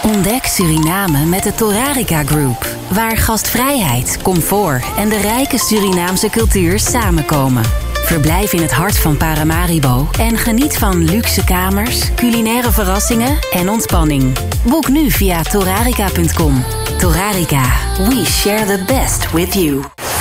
Ontdek Suriname met de Torarica Group, waar gastvrijheid, comfort en de rijke Surinaamse cultuur samenkomen. Verblijf in het hart van Paramaribo en geniet van luxe kamers, culinaire verrassingen en ontspanning. Boek nu via torarica.com. Torarica, we share the best with you.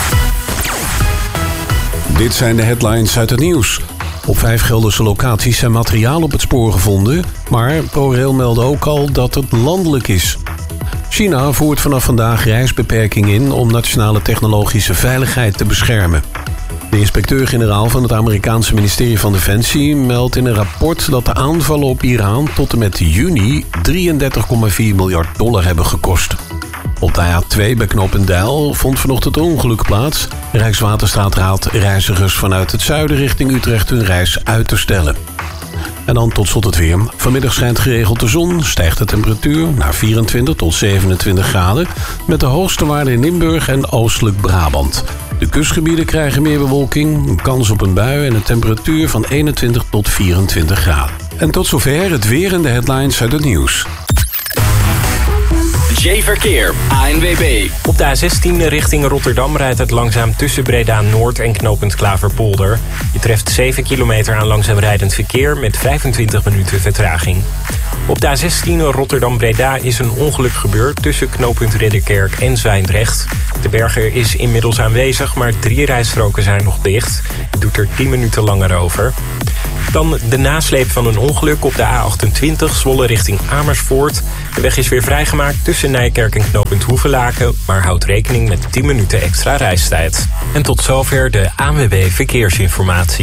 Dit zijn de headlines uit het nieuws. Op 5 Gelderse locaties zijn materiaal op het spoor gevonden, maar ProRail meldde ook al dat het landelijk is. China voert vanaf vandaag reisbeperkingen in om nationale technologische veiligheid te beschermen. De inspecteur-generaal van het Amerikaanse ministerie van Defensie meldt in een rapport dat de aanvallen op Iran tot en met juni $33,4 miljard hebben gekost. Op de A2 bij Knopendijl vond vanochtend een ongeluk plaats. Rijkswaterstaat raadt reizigers vanuit het zuiden richting Utrecht hun reis uit te stellen. En dan tot slot het weer. Vanmiddag schijnt geregeld de zon, stijgt de temperatuur naar 24 tot 27 graden... met de hoogste waarde in Limburg en oostelijk Brabant. De kustgebieden krijgen meer bewolking, een kans op een bui en een temperatuur van 21 tot 24 graden. En tot zover het weer en de headlines uit het nieuws. Verkeer, ANWB. Op de A16 richting Rotterdam rijdt het langzaam tussen Breda Noord en knooppunt Klaverpolder. Je treft 7 kilometer aan langzaam rijdend verkeer met 25 minuten vertraging. Op de A16 Rotterdam-Breda is een ongeluk gebeurd tussen knooppunt Ridderkerk en Zwijndrecht. De berger is inmiddels aanwezig, maar 3 rijstroken zijn nog dicht. Het doet er 10 minuten langer over. Dan de nasleep van een ongeluk op de A28 Zwolle richting Amersfoort. De weg is weer vrijgemaakt tussen Nijkerk en knooppunt Hoevelaken, maar houd rekening met 10 minuten extra reistijd. En tot zover de ANWB Verkeersinformatie.